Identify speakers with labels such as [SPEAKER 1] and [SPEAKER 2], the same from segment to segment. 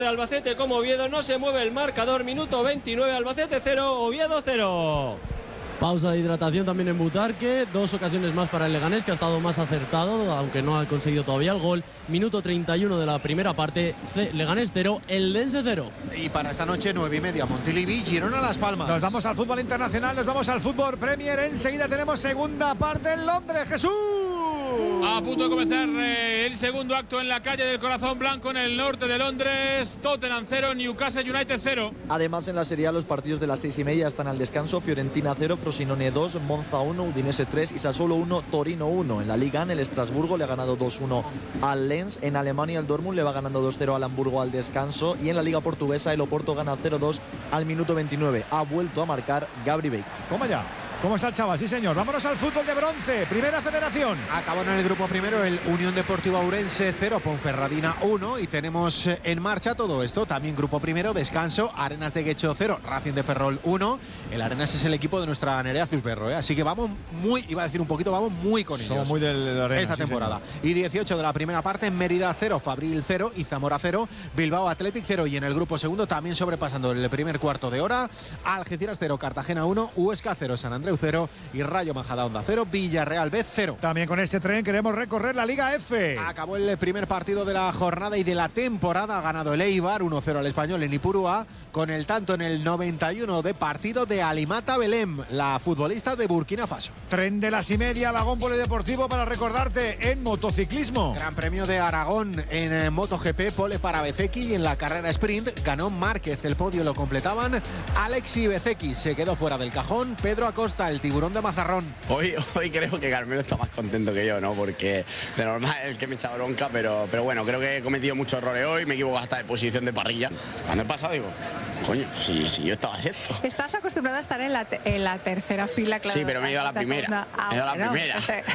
[SPEAKER 1] de Albacete como Oviedo, no se mueve el marcador, minuto 29, Albacete 0, Oviedo 0.
[SPEAKER 2] Pausa de hidratación también en Butarque, 2 ocasiones más para el Leganés, que ha estado más acertado, aunque no ha conseguido todavía el gol. Minuto 31 de la primera parte, Leganés 0, Eldense 0.
[SPEAKER 3] Y para esta noche, 9:30, Montilivi, Girona Las Palmas.
[SPEAKER 4] Nos vamos al fútbol internacional, nos vamos al fútbol Premier. Enseguida tenemos segunda parte en Londres. ¡Jesús!
[SPEAKER 5] A punto de comenzar el segundo acto en la calle del Corazón Blanco en el norte de Londres. Tottenham 0, Newcastle United 0.
[SPEAKER 6] Además, en la Serie A los partidos de las 6:30 están al descanso. Fiorentina 0, Frosinone 2, Monza 1, Udinese 3 y Sassuolo 1, Torino 1. En la Liga, en el Estrasburgo le ha ganado 2-1 al Lens. En Alemania, el Dortmund le va ganando 2-0 al Hamburgo al descanso. Y en la Liga Portuguesa, el Oporto gana 0-2 al minuto 29. Ha vuelto a marcar Gabri Bake.
[SPEAKER 4] Toma ya. ¿Cómo está el chaval? Sí, señor. Vámonos al fútbol de bronce. Primera Federación.
[SPEAKER 3] Acabó en el grupo primero el Unión Deportiva Ourense 0, Ponferradina 1. Y tenemos en marcha todo esto. También grupo primero, descanso, Arenas de Guecho 0, Racing de Ferrol 1. El Arenas es el equipo de nuestra Nerea Azulperro, ¿eh? Así que vamos muy, iba a decir un poquito, vamos muy con ellos.
[SPEAKER 4] Somos muy del Arenas
[SPEAKER 3] esta temporada. Sí, y 18 de la primera parte, Mérida 0, Fabril 0 y Zamora 0, Bilbao Athletic 0. Y en el grupo segundo, también sobrepasando el primer cuarto de hora, Algeciras 0, Cartagena 1, Huesca 0, San Andreu 0 y Rayo Majadahonda 0, Villarreal B 0.
[SPEAKER 4] También con este tren queremos recorrer la Liga F.
[SPEAKER 3] Acabó el primer partido de la jornada y de la temporada. Ha ganado el Eibar 1-0 al Español en Ipurúa, con el tanto en el 91 de partido de Alimata Belém, la futbolista de Burkina Faso.
[SPEAKER 4] Tren de las 1:30, vagón polideportivo para recordarte en motociclismo.
[SPEAKER 3] Gran Premio de Aragón en MotoGP, pole para Bezzecchi, y en la carrera sprint ganó Márquez. El podio lo completaban Alex y Bezzecchi. Se quedó fuera del cajón Pedro Acosta, el tiburón de Mazarrón.
[SPEAKER 7] Hoy creo que Carmelo está más contento que yo, ¿no? Porque de normal es el que me echa bronca, pero bueno, creo que he cometido muchos errores hoy, me equivoco hasta de posición de parrilla. Cuando he pasado digo, coño, si yo estaba cierto.
[SPEAKER 8] Estás acostumbrado a estar en la tercera fila, claro.
[SPEAKER 7] Sí, pero me he ido a la primera. Me he ido a la primera.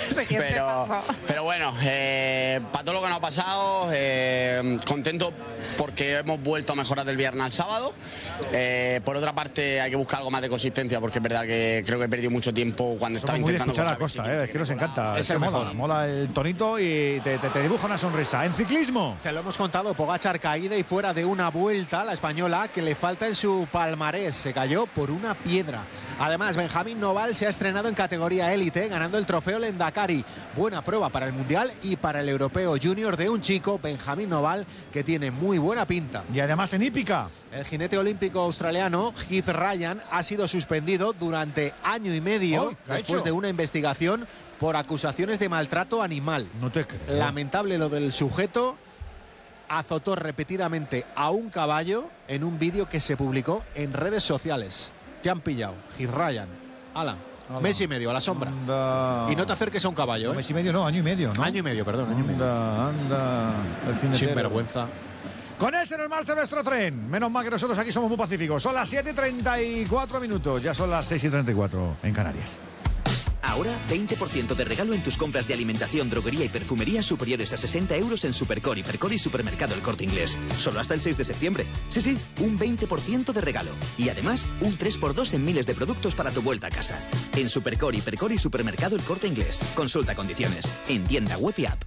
[SPEAKER 7] Pero bueno, para todo lo que nos ha pasado, contento porque hemos vuelto a mejorar del viernes al sábado. Por otra parte, hay que buscar algo más de consistencia, porque es verdad que creo que he perdido mucho tiempo cuando estaba intentando
[SPEAKER 4] escuchar a Costa, es que nos encanta. Es que mola el tonito y te dibuja una sonrisa. En ciclismo,
[SPEAKER 3] te lo hemos contado, Pogačar caída y fuera de una vuelta, la española que le falta en su palmarés, se cayó por una piedra. Además, Benjamín Noval se ha estrenado en categoría élite, ganando el trofeo Lendakari. Buena prueba para el Mundial y para el Europeo Junior de un chico, Benjamín Noval, que tiene muy buena pinta.
[SPEAKER 4] Y además en hípica,
[SPEAKER 3] el jinete olímpico australiano Heath Ryan ha sido suspendido durante año y medio después de una investigación por acusaciones de maltrato animal.
[SPEAKER 4] No te creo.
[SPEAKER 3] Lamentable lo del sujeto. Azotó repetidamente a un caballo en un vídeo que se publicó en redes sociales. Te han pillado, Heath Ryan. Alan, mes y medio a la sombra.
[SPEAKER 4] Anda.
[SPEAKER 3] Y no te acerques a un caballo,
[SPEAKER 4] no, mes y medio no, año y medio, ¿no?
[SPEAKER 3] Año y medio, perdón.
[SPEAKER 4] Anda.
[SPEAKER 3] Sin vergüenza.
[SPEAKER 4] Con él se nos marcha nuestro tren. Menos mal que nosotros aquí somos muy pacíficos. Son las 7:34 minutos. Ya son las 6:34 en Canarias.
[SPEAKER 9] Ahora, 20% de regalo en tus compras de alimentación, droguería y perfumería superiores a 60 euros en Supercor, Hipercor y Supermercado El Corte Inglés. Solo hasta el 6 de septiembre. Sí, un 20% de regalo. Y además, un 3x2 en miles de productos para tu vuelta a casa. En Supercor, Hipercor y Supermercado El Corte Inglés. Consulta condiciones. En tienda web y app.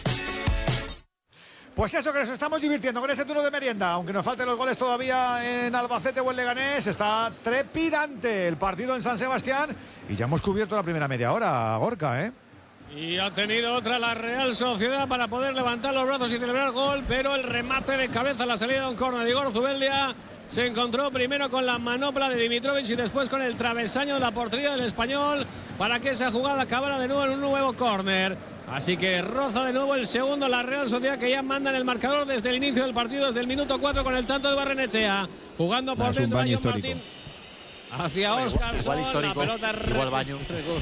[SPEAKER 4] Pues eso, que nos estamos divirtiendo con ese turno de merienda. Aunque nos falten los goles todavía en Albacete o en Leganés, está trepidante el partido en San Sebastián. Y ya hemos cubierto la primera media hora, Gorka, ¿eh?
[SPEAKER 1] Y ha tenido otra la Real Sociedad para poder levantar los brazos y celebrar gol, pero el remate de cabeza a la salida de un córner de Igor Zubeldia se encontró primero con la manopla de Dimitrovic y después con el travesaño de la portería del Español para que esa jugada acabara de nuevo en un nuevo córner. Así que roza de nuevo el segundo la Real Sociedad, que ya manda en el marcador desde el inicio del partido, desde el minuto 4 con el tanto de Barrenechea. Jugando por dentro a John Martín hacia Óscar.
[SPEAKER 3] Igual histórico, igual baño.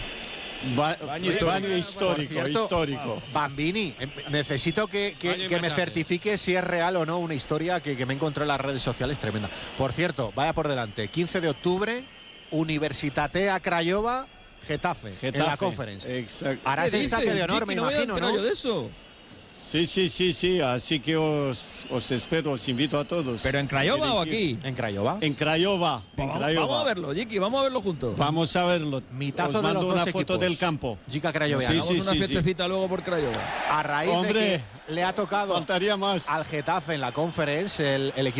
[SPEAKER 10] Baño histórico.
[SPEAKER 3] Bambini, necesito que me certifique si es real o no una historia que me encontré en las redes sociales tremenda. Por cierto, vaya por delante, 15 de octubre, Universitatea Craiova, Getafe, en la Conference.
[SPEAKER 10] Exacto.
[SPEAKER 3] Harás el saque de honor, me imagino, ¿no?
[SPEAKER 11] De eso?
[SPEAKER 10] Sí, así que os espero, os invito a todos.
[SPEAKER 11] ¿Pero en Craiova o aquí?
[SPEAKER 3] ¿En Craiova?
[SPEAKER 10] En Craiova.
[SPEAKER 11] Vamos a verlo, Jiki, vamos a verlo juntos.
[SPEAKER 10] Vamos a verlo.
[SPEAKER 3] Mitazo
[SPEAKER 10] os mando
[SPEAKER 3] de los
[SPEAKER 10] una
[SPEAKER 3] dos
[SPEAKER 10] foto
[SPEAKER 3] equipos.
[SPEAKER 10] del campo.
[SPEAKER 3] Jica Crayoveano.
[SPEAKER 11] Hagamos una fiestecita luego por Craiova.
[SPEAKER 3] A raíz de que le ha tocado
[SPEAKER 10] faltaría más
[SPEAKER 3] al Getafe en la Conference, el equipo